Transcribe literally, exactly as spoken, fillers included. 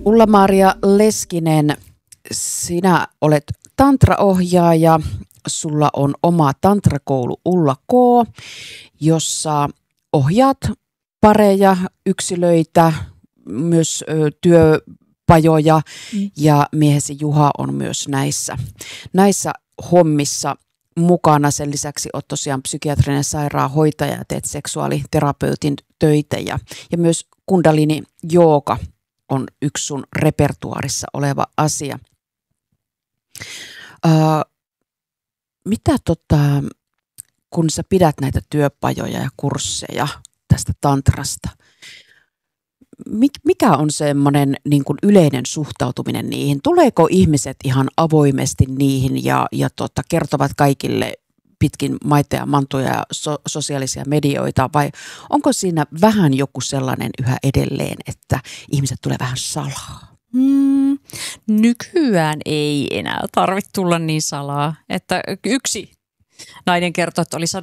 Ulla-Maria Leskinen, sinä olet tantraohjaaja. Sulla on oma tantrakoulu Ulla K, jossa ohjaat pareja, yksilöitä, myös ö, työpajoja mm. ja miehesi Juha on myös näissä, näissä hommissa mukana. Sen lisäksi olet tosiaan psykiatrinen sairaanhoitaja ja teet seksuaaliterapeutin töitä ja, ja myös kundalini jooga on yksi sun repertuaarissa oleva asia. Öö, mitä tota, kun sä pidät näitä työpajoja ja kursseja tästä tantrasta, mikä on semmoinen niin kuin yleinen suhtautuminen niihin? Tuleeko ihmiset ihan avoimesti niihin ja, ja tota, kertovat kaikille pitkin maita ja mantuja ja so, sosiaalisia medioita, vai onko siinä vähän joku sellainen yhä edelleen, että ihmiset tulee vähän salaa? Hmm, nykyään ei enää tarvitse tulla niin salaa, että yksi nainen kertoi, että oli